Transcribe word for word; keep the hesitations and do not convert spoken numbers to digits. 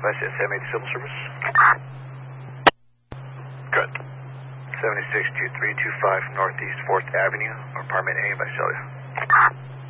West S M eight Civil Service. Good. seventy-six two three two five Northeast fourth Avenue, apartment A, Visalia.